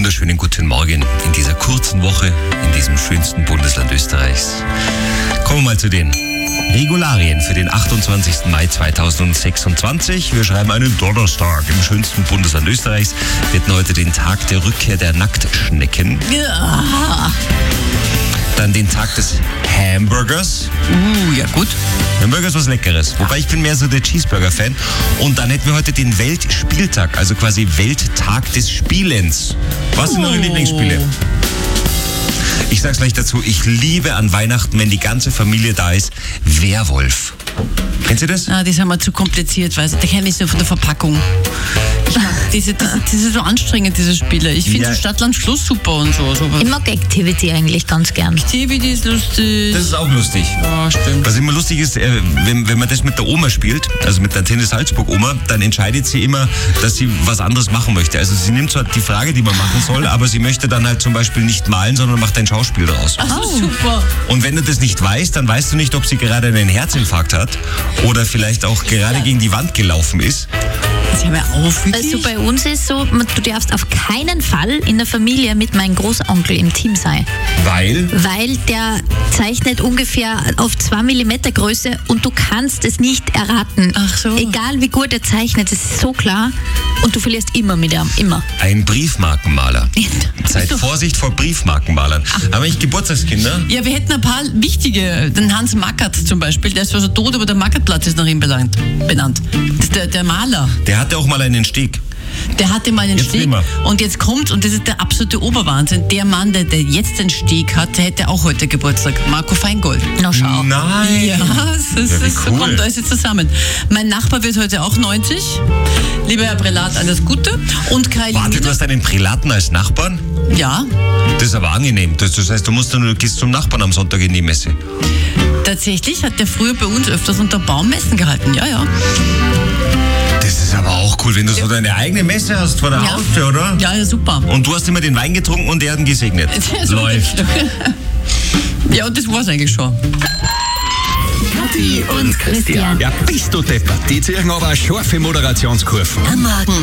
wunderschönen guten Morgen in dieser kurzen Woche in diesem schönsten Bundesland Österreichs. Kommen wir mal zu den Regularien für den 28. Mai 2026. Wir schreiben einen Donnerstag im schönsten Bundesland Österreichs. Wir hatten heute den Tag der Rückkehr der Nacktschnecken. Ja. Dann den Tag des Hamburgers. Ja gut. Hamburger ist was Leckeres. Wobei ich bin mehr so der Cheeseburger-Fan. Und dann hätten wir heute den Weltspieltag, also quasi Welttag des Spielens. Was sind eure Lieblingsspiele? Ich sag's gleich dazu, ich liebe an Weihnachten, wenn die ganze Familie da ist, Werwolf. Kennst du das? Ah, das haben wir zu kompliziert, weil da kenne ich nur von der Verpackung. Ich mag das ist so anstrengend, diese Spiele. Ich finde Stadtland Fluss super und so. Ich mag Activity eigentlich ganz gern. Activity ist lustig. Das ist auch lustig. Ja, stimmt. Was immer lustig ist, wenn man das mit der Oma spielt, also mit der Antenne Salzburg-Oma, dann entscheidet sie immer, dass sie was anderes machen möchte. Also sie nimmt zwar die Frage, die man machen soll, aber sie möchte dann halt zum Beispiel nicht malen, sondern macht ein Schauspiel daraus. Ach so, super. Und wenn du das nicht weißt, dann weißt du nicht, ob sie gerade einen Herzinfarkt hat oder vielleicht auch gerade gegen die Wand gelaufen ist. Das hör mir auf, wirklich? Also bei uns ist so, du darfst auf keinen Fall in der Familie mit meinem Großonkel im Team sein. Weil? Weil der zeichnet ungefähr auf 2 mm Größe und du kannst es nicht erraten. Ach so. Egal wie gut er zeichnet, das ist so klar. Und du verlierst immer mit ihm, immer. Ein Briefmarkenmaler. Seid Vorsicht vor Briefmarkenmalern. Haben wir nicht Geburtstagskinder? Ja, wir hätten ein paar wichtige. Den Hans Mackert zum Beispiel, der ist zwar schon tot, aber der Mackertplatz ist nach ihm benannt. Das ist der Maler. Der hatte auch mal einen Steg. Der hatte mal einen Jetzt Steg nimmer. und jetzt kommt, und das ist der absolute Oberwahnsinn, der Mann, der jetzt den Steg hat, der hätte auch heute Geburtstag. Marco Feingold. Na schau. Nein! Ja, das cool. kommt alles jetzt zusammen. Mein Nachbar wird heute auch 90. Lieber Herr Prälat, alles Gute. Und Kylie Warte, Minogue. du hast einen Prälaten als Nachbarn? Ja, Das ist aber angenehm. Das heißt, du gehst zum Nachbarn am Sonntag in die Messe. tatsächlich hat der früher bei uns öfters unter Baum Messen gehalten. Ja. Das ist aber auch cool, wenn du so deine eigene Messe hast vor der Haustür, oder? Ja, super. Und du hast immer den Wein getrunken und er hat ihn gesegnet. Läuft. Ja, und das war's eigentlich schon. Kathi und Christian. Christian. Ja, bist du deppert. Die ziehen aber eine scharfe Moderationskurve. Am Morgen.